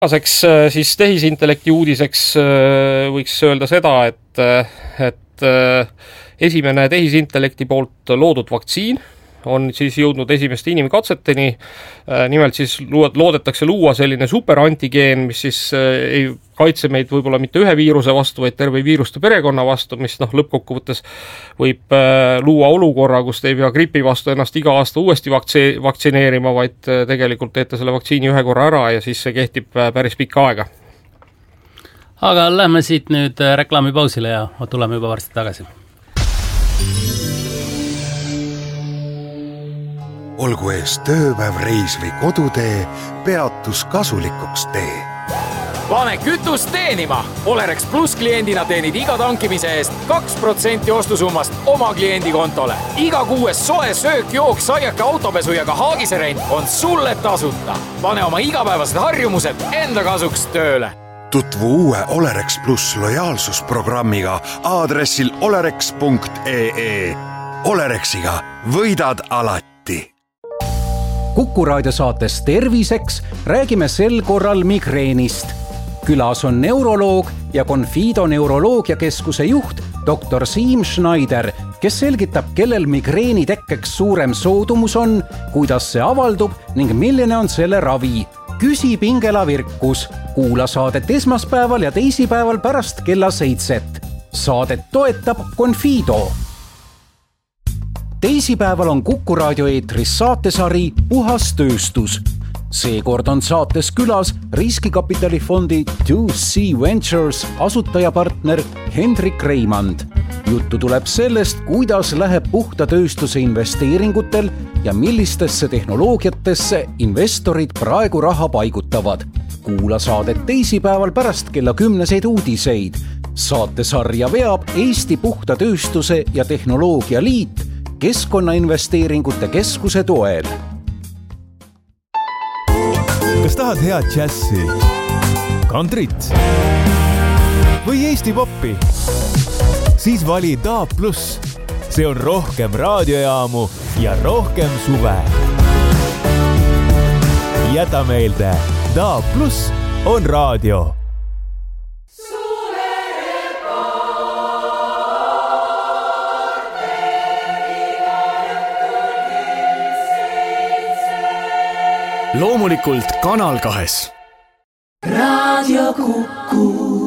Siis tehisintellekti uudiseks võiks öelda seda, et esimene tehisintellekti poolt loodud vaktsiin on siis jõudnud esimeste inimkatseteni. Nimelt siis loodetakse luua selline superantigeen, mis siis ei kaitse meid võib-olla mitte ühe viiruse vastu, vaid terve viiruste perekonna vastu, mis lõppkokkuvõttes võib luua olukorra, kus te ei pea gripi vastu ennast iga aasta uuesti vaktsineerima, vaid tegelikult teete selle vaktsiini ühe korra ära ja siis see kehtib päris pikka aega. Aga lähme siit nüüd reklaamipausile ja tuleme juba varsti tagasi. Olgu ees tööpäev, reis või kodutee, peatus kasulikuks tee. Pane kütust teenima! Olerex Plus kliendina teenid iga tankimise eest 2% ostusummast oma kliendi kontole. Iga kuues soe söök, jook, saiake, autopesu ja ka haagiserent on sulle tasuta. Pane oma igapäevased harjumused enda kasuks tööle. Tutvu uue Olerex Plus lojaalsusprogrammiga aadressil olerex.ee. Olerexiga võidad alati. Kuku raadio saates Terviseks räägime sel korral migreenist. Külas on neuroloog ja Confido neuroloogiakeskuse juht dr. Siim Schneider, kes selgitab, kellel migreeni tekkeks suurem soodumus on, kuidas see avaldub ning milline on selle ravi. Küsi Pingela Virkus. Kuula saadet esmaspäeval ja teisipäeval pärast kella 7. Saadet toetab Confido. Teisipäeval on Kuku raadio eetris saatesari Puhas tööstus. Seekord on saates külas riskikapitalifondi 2C Ventures asutajapartner Hendrik Reimand. Juttu tuleb sellest, kuidas läheb puhta tööstuse investeeringutel ja millistesse tehnoloogiatesse investorid praegu raha paigutavad. Kuula saadet teisipäeval pärast kella 10 uudiseid. Saatesarja veab Eesti Puhta Tööstuse ja Tehnoloogia Liit Keskkonnainvesteeringute keskuse toel. Kas tahad head džässi, kantrit või Eesti poppi? Siis vali DAB+. See on rohkem raadiojaamu ja rohkem suve. Jäta meelde, DAB+ on raadio. Loomulikult Kanal 2. Raadio Kuku.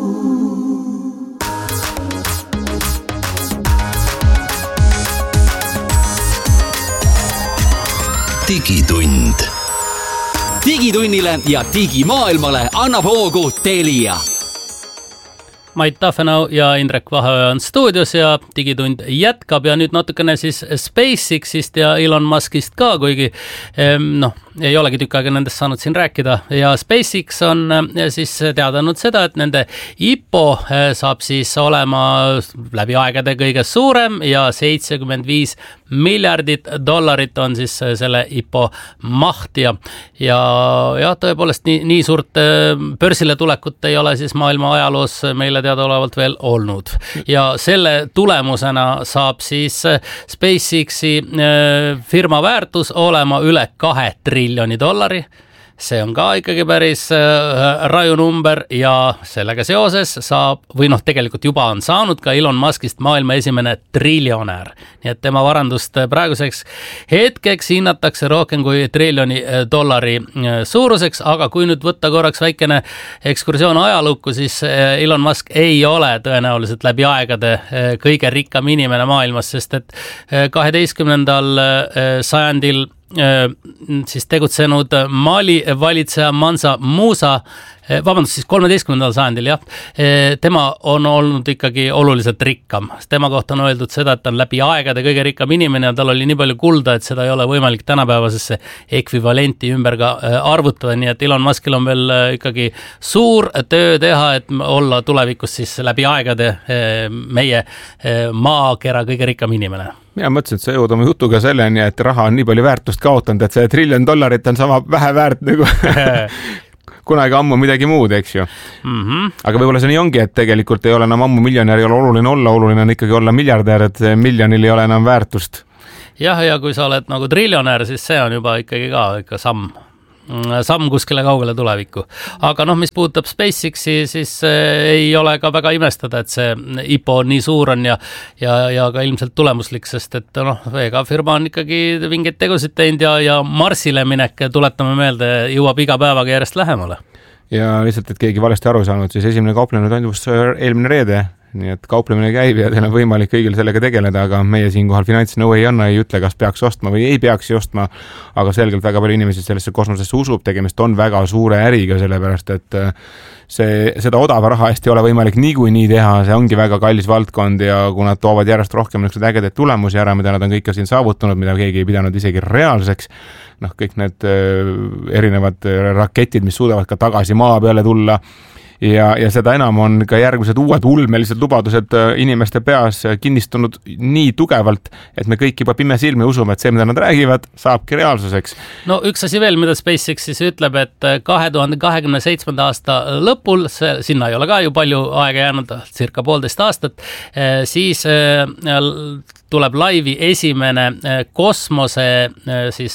Digitund. Digitunnile ja digimaailmale annab hoogu Telia. Mait Tafenau ja Indrek Vaheoja on stuudios ja Digitund jätkab ja nüüd natukene siis SpaceXist ja Elon Muskist ka, kuigi ei olegi tükk aega nendest saanud siin rääkida. Ja SpaceX on siis teadanud seda, et nende IPO saab siis olema läbi aegade kõige suurem ja $75 miljardit on siis selle IPO maht ja tõepoolest nii suurt börsile tulekut ei ole siis maailma ajaloos meile teadaolevalt veel olnud. Ja selle tulemusena saab siis SpaceXi firma väärtus olema üle $2 triljoni. See on ka ikkagi päris raju number ja sellega seoses saab, või tegelikult juba on saanud ka Elon Muskist maailma esimene triljonär. Nii et tema varandust praeguseks hetkeks hinnatakse rohkem kui $1 triljoni suuruseks, aga kui nüüd võtta korraks väikene ekskursioon ajalukku, siis Elon Musk ei ole tõenäoliselt läbi aegade kõige rikkam inimene maailmas, sest et 12. sajandil siis tegutsenud Mali valitseja Mansa Musa, siis 13. sajandil, tema on olnud ikkagi oluliselt rikkam. Tema kohta on öeldud seda, et ta on läbi aegade kõige rikkam inimene ja tal oli nii palju kulda, et seda ei ole võimalik tänapäevasesse ekvivalenti ümber ka arvutada, nii et Elon Muskil on veel ikkagi suur töö teha, et olla tulevikus siis läbi aegade meie maakera kõige rikkam inimene. Mina mõtlesin, et sa jõud oma jutuga selleni, et raha on nii palju väärtust kaotanud, et see $1 triljon on sama vähe väärt nagu kunagi ammu midagi muud, eks ju. Aga võib-olla see nii ongi, et tegelikult ei ole enam ammu miljonär, ei ole oluline olla, oluline on ikkagi olla miljardär, et miljonil ei ole enam väärtust. Ja kui sa oled nagu triljonär, siis see on juba ikkagi ka samm samm kuskile kaugele tulevikku. Aga noh, mis puudutab SpaceXi, siis ei ole ka väga imestada, et see IPO nii suur on ja ka ilmselt tulemuslik, sest et noh, Vega firma on ikkagi mingeid tegusid teinud ja Marsile minek, tuletame meelde, jõuab iga päevaga järjest lähemale. Ja lihtsalt, et keegi valesti aru saanud, siis esimene kauplemine toimus eelmine reede. Nii et kauplemine käib ja teil on võimalik kõigil sellega tegeleda, aga meie siinkohal finantsnõu ei anna, ei ütle, kas peaks ostma või ei peaks ostma, aga selgelt väga palju inimesi sellesse kosmosesse usub, tegemist on väga suure äriga, sellepärast et seda odava raha eest ei ole võimalik niikuinii teha, see ongi väga kallis valdkond ja kui nad toovad järjest rohkem ägedaid tulemusi ära, mida nad on kõik siin saavutanud, mida keegi ei pidanud isegi reaalseks, noh, kõik need erinevad raketid, mis suudavad ka tagasi maa peale tulla, ja seda enam on ka järgmised uued ulmelised lubadused inimeste peas kinnistunud nii tugevalt, et me kõik juba pime silmi usume, et see, mida nad räägivad, saabki reaalsuseks. No üks asi veel, mida SpaceX siis ütleb, et 2027. aasta lõpul, sinna ei ole ka ju palju aega jäänud, circa 1,5 aastat, siis tuleb laivi esimene kosmose siis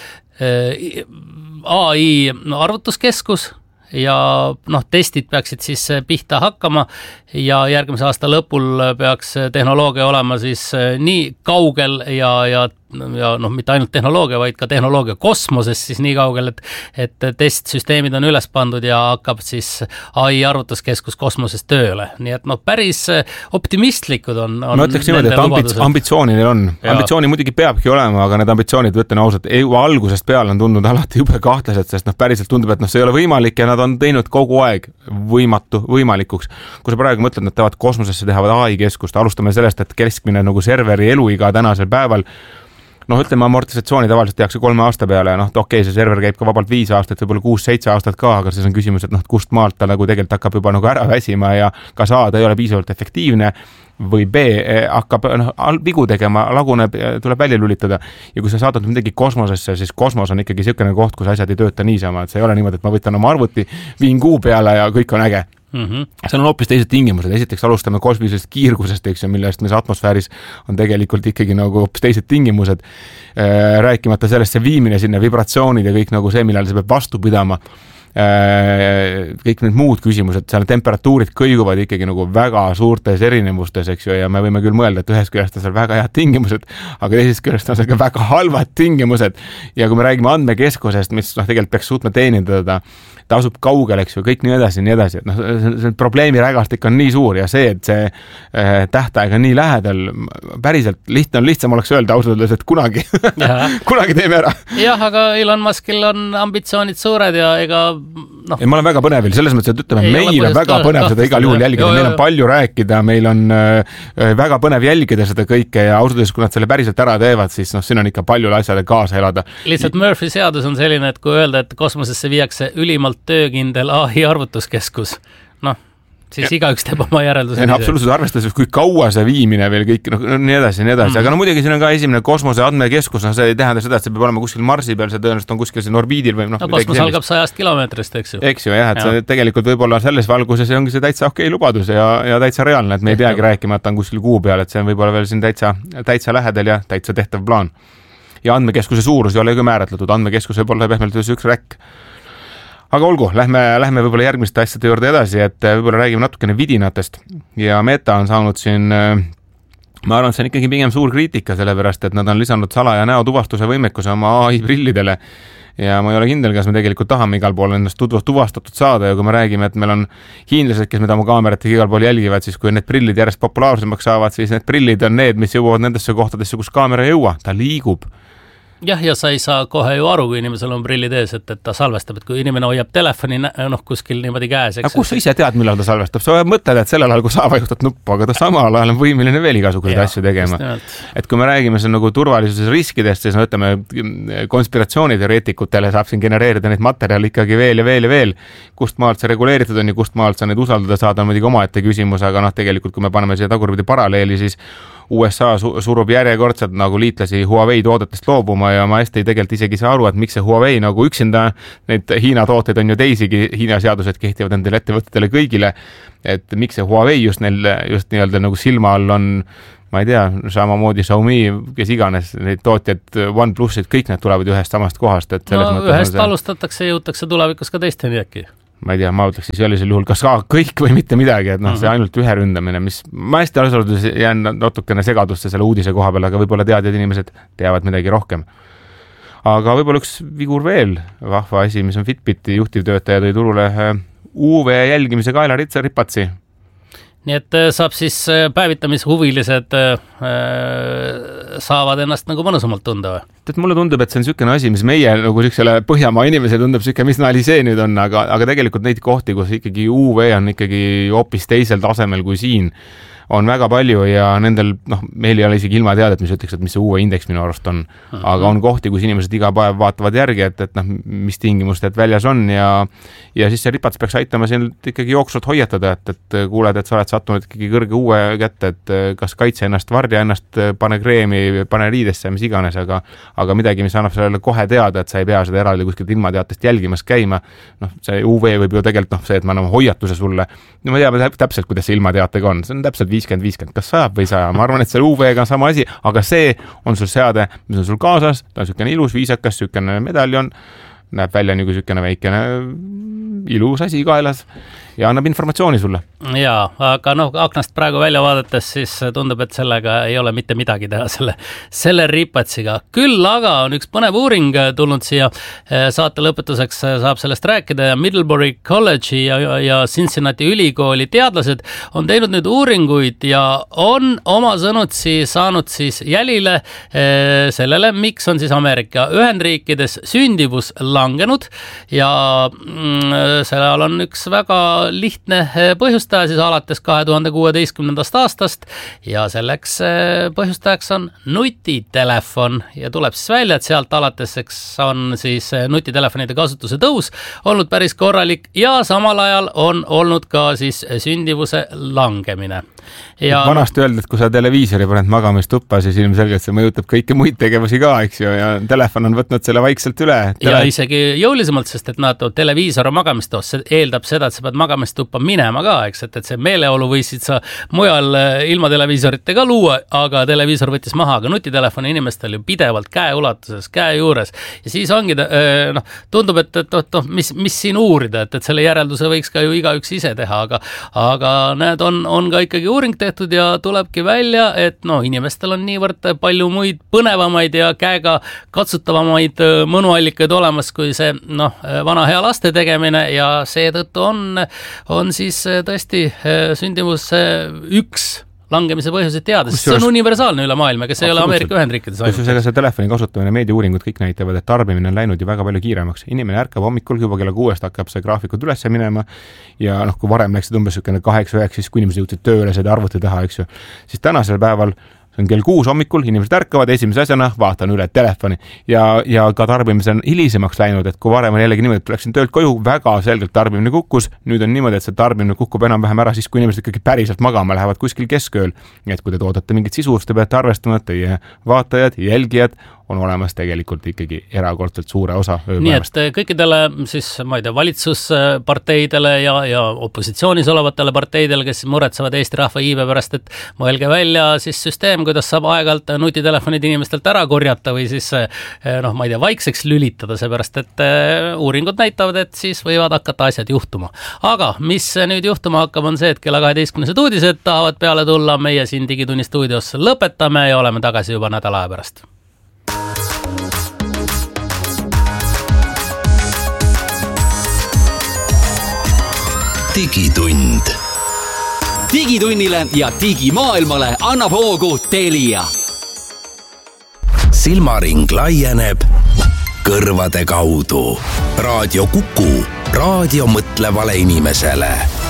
AI arvutuskeskus, ja noh, testid peaksid siis pihta hakkama ja järgmise aasta lõpul peaks tehnoloogia olema siis nii kaugel ja noh, mitte ainult tehnoloogia, vaid ka tehnoloogia kosmoses siis nii kaugel, et testsüsteemid on üles pandud ja hakkab siis AI arvutuskeskus kosmoses tööle. Nii et noh, päris optimistlikud on ma ütleks niimoodi, et ambitsiooni neil on. Ambitsiooni muidugi peabki olema, aga need ambitsioonid, ütlen ausalt, algusest peale on tundnud alati jube kahtlased, sest noh, päriselt tundub, et noh, see ei ole võimalik ja nad on teinud kogu aeg võimalikuks. Kui sa praegu mõtled, nad tahavad kosmosesse teha AI keskust, alustame sellest, et keskmine nagu serveri eluiga tänasel päeval, noh, ütleme, amortisatsiooni tavaliselt tehakse 3 aasta peale, noh, okei, see server käib ka vabalt 5 aastat, võib-olla 6-7 aastat ka, aga siis on küsimus, et noh, kust maalt ta nagu tegelikult hakkab juba nagu ära väsima ja kas A, ta ei ole piisavalt efektiivne või B, hakkab vigu tegema, laguneb, tuleb välja lülitada. Ja kui sa saadad midagi kosmosesse, siis kosmos on ikkagi selline koht, kus asjad ei tööta niisama, et see ei ole niimoodi, et ma võtan oma arvuti, viin kuu peale ja kõik on äge. Seal on hoopis teised tingimused, esiteks alustame kosmilisest kiirgusest, eks ju, millest mis atmosfääris on tegelikult ikkagi nagu hoopis teised tingimused, rääkimata sellest see viimine sinna, vibratsioonid ja kõik nagu see, millal see peab vastu pidama, kõik need muud küsimused, seal temperatuurid kõiguvad ikkagi nagu väga suurtes erinevustes, eks ju, ja me võime küll mõelda, et ühest küljest on seal väga head tingimused, aga teisest küljest on seal ka väga halvad tingimused ja kui me räägime andmekeskusest, mis noh, tegelikult peaks suutma teenindada, ta asub kaugel, eks ju, kõik nii edasi, et noh, see probleemi rägastik on nii suur ja see, et see tähtaeg on nii lähedal, päriselt lihtsam oleks öelda ausalt öeldes, et kunagi teeme ära. Jah, aga Elon Muskil on ambitsioonid suured ja ega noh. Ja ma olen väga põnevil, selles mõttes, et ütleme, meil on väga põnev seda igal juhul jälgida, meil on palju rääkida, meil on väga põnev jälgida seda kõike ja ausalt, kui nad selle päriselt ära teevad, siis noh, siin on ikka palju asjade kaasa elada. Lihtsalt Murphy seadus on selline, et kui öelda, et kosmosesse viiakse ülimalt töökindel AI arvutuskeskus, noh, siis igaüks teeb oma järelduse. Absoluutselt arvestades, kui kaua see viimine veel kõik, noh, nii edasi. Aga no muidugi siin on ka esimene kosmose andmekeskus, no see ei tähenda seda, et see peab olema kuskil Marsi peal, see tõenäoliselt on kuskil siin orbiidil või noh. No kosmos algab 100 kilomeetrist, eks ju. Eks ju, jah, et see tegelikult võib-olla selles valguses ongi see täitsa okei lubadus ja täitsa reaalne, et me ei peagi rääkima, et ta on kuskil kuu peal, et see on võib-olla veel siin täitsa lähedal ja täitsa tehtav plaan. Ja andmekeskuse suurus ei ole ka määratletud, andmekeskus võib olla pehmelt üks räkk. Aga olgu, lähme võib-olla järgmiste asjade juurde edasi, et võib-olla räägime natukene vidinatest ja Meta on saanud siin, ma arvan, et see on ikkagi pigem suur kriitika, sellepärast, et nad on lisanud sala- ja näotuvastuse võimekuse oma AI prillidele ja ma ei ole kindel, kas me tegelikult tahame igal pool ennast tuvastatud saada ja kui me räägime, et meil on hiinlased, kes mida oma kaameratega igal pool jälgivad, siis kui need prillid järjest populaarsemaks saavad, siis need prillid on need, mis jõuavad nendesse kohtadesse, kus kaamera ei jõua, ta liigub. Jah, ja sa ei saa kohe ju aru, kui inimesel on prillid ees, et ta salvestab, et kui inimene hoiab telefoni kuskil niimoodi käes. Aga kus sa ise tead, millal ta salvestab? Sa mõtled, et sellel ajal, kui sa vajutad nuppu, aga ta samal ajal on võimeline veel igasuguseid asju tegema. Et kui me räägime siin nagu turvalisuses riskidest, siis no ütleme, konspiratsiooniteoreetikutele saab siin genereerida neid materjale ikkagi veel ja veel ja veel. Kust maalt see reguleeritud on ja kust maalt sa neid usaldada saad, on muidugi omaette küsimus, aga noh, tegelikult kui me paneme siia tagurpidi paralleeli, siis USA surub järjekordselt nagu liitlasi Huawei toodetest loobuma ja ma hästi tegelikult isegi saa aru, et miks see Huawei nagu üksinda, neid Hiina tooteid on ju teisigi, Hiina seadused kehtivad nendele ettevõtetele kõigile, et miks see Huawei just nii-öelda nagu silma all on ma ei tea, samamoodi Xiaomi, kes iganes, neid tootjad, OnePlusid, kõik need tulevad ühest samast kohast. Et ühest alustatakse, jõutakse tulevikus ka teisteni äkki. Ma ei tea, ma ütleks siis sellisel juhul kas kõik või mitte midagi, et see ainult ühe ründamine, mis ma hästi alusoludes jään natukene segadusse selle uudise koha peal, aga võib-olla teadjad inimesed teavad midagi rohkem. Aga võib-olla üks vigur veel vahva asi, mis on Fitbiti juhtivtöötaja tõi turule UV jälgimise kaelaripatsi. Nii et saab siis päevitamishuvilised saavad ennast nagu mõnusamalt tunda või? Mulle tundub, et see on niisugune asi, mis meie nagu niisugusele Põhjamaa inimesele tundub niisugune, mis nali see nüüd on, aga tegelikult neid kohti, kus ikkagi UV on ikkagi hoopis teisel tasemel kui siin, on väga palju ja nendel, meil ei ole isegi ilma teadet, mis ütleks, et mis see UV indeks minu arust on. Aga on kohti, kus inimesed iga päev vaatavad järgi, et mis tingimused väljas on ja siis see ripats peaks aitama siin ikkagi jooksvalt hoiatada, et kuuled, et sa oled sattunud ikkagi kõrge UV kätte, et kas kaitse ennast, varja ennast, pane kreemi, pane riidesse, mis iganes, aga midagi, mis annab sellele kohe teada, et sa ei pea seda eraldi kuskilt ilmateatest jälgimas käima. See UV võib ju tegelikult see, et ma annan hoiatuse sulle. Ma tean täpselt, kuidas see ilmateatega on. See on täpselt 50-50, kas sajab või saja. Ma arvan, et selle UV-ga on sama asi, aga see on sul seade, mis on sul kaasas, ta on niisugune ilus, viisakas, niisugune medaljon, näeb välja nagu niisugune väikene ilus asi kaelas ja annab informatsiooni sulle. Jaa, aga aknast praegu välja vaadates siis tundub, et sellega ei ole mitte midagi teha selle ripatsiga. Küll aga on üks põnev uuring tulnud siia saate lõpetuseks, saab sellest rääkida ja Middlebury College'i ja Cincinnati ülikooli teadlased on teinud nüüd uuringuid ja on oma sõnutsi saanud siis jälile sellele, miks on siis Ameerika Ühendriikides sündivus langenud ja seal on üks väga lihtne põhjustaja siis alates 2016. aastast ja selleks põhjustajaks on nutitelefon ja tuleb siis välja, et sealt alates on siis nutitelefonide kasutuse tõus olnud päris korralik ja samal ajal on olnud ka siis sündivuse langemine. Ja vanasti öeldi, et kui sa televiisori paned magamistuppa, siis ilmselgelt see mõjutab kõiki muid tegevusi ka, eks ju, ja telefon on võtnud selle vaikselt üle. Ja isegi jõulisemalt, sest et televiisor on magamistoos, see eeldab seda, et sa pead magamistuppa minema ka, eks, et see meeleolu võisid sa mujal ilma televiisorite ka luua, aga televiisor võttis maha, aga nutitelefoni inimestel ju pidevalt käe ulatuses, käe juures ja siis ongi, tundub, et mis siin uurida, et selle järelduse võiks ka ju igaüks ise teha, aga need on ka ikkagi uuring tehtud ja tulebki välja, et inimestel on niivõrd palju muid põnevamaid ja käega katsutavamaid mõnuallikaid olemas kui see vana hea laste tegemine ja seetõttu on siis tõesti sündivus üks langemise põhjused teada, sest see on universaalne üle maailma, kes ei ole Ameerika Ühendriikides ainult. Kusjuures see telefoni kasutamine, meediauuringud kõik näitavad, et tarbimine on läinud ju väga palju kiiremaks. Inimene ärkab hommikul juba kella 6 hakkab see graafikud üles minema ja kui varem läksid umbes 8-9, siis kui inimesed jõudsid tööle seda arvuti taha, eks ju, siis tänasel päeval see on kell 6 hommikul, inimesed ärkavad, esimese asjana vaatan üle telefoni ja ka tarbimise on hilisemaks läinud, et kui varem on jällegi niimoodi, et läksin töölt koju, väga selgelt tarbimine kukkus, nüüd on niimoodi, et see tarbimine kukkub enam-vähem ära siis, kui inimesed ikkagi päriselt magama lähevad kuskil keskööl. Et kui te toodate mingit sisu, te peate arvestama, et teie vaatajad, jälgijad on olemas tegelikult ikkagi erakordselt suure osa ööpäevast. Nii et kõikidele siis, ma ei tea, valitsusparteidele ja opositsioonis olevatele parteidele, kes muretsevad Eesti rahva iibe pärast, et mõelge välja siis süsteem, kuidas saab aeg-ajalt nutitelefonid inimestelt ära korjata või siis, ma ei tea, vaikseks lülitada, seepärast, et uuringud näitavad, et siis võivad hakata asjad juhtuma. Aga mis nüüd juhtuma hakkab, on see, et kella 12 uudised tahavad peale tulla, meie siin Digitunni stuudios lõpetame ja oleme tagasi juba nädala aja pärast. Digitund. Digitunnile ja digimaailmale annab hoogu Telia. Silmaring laieneb kõrvade kaudu. Raadio Kuku, raadio mõtlevale inimesele.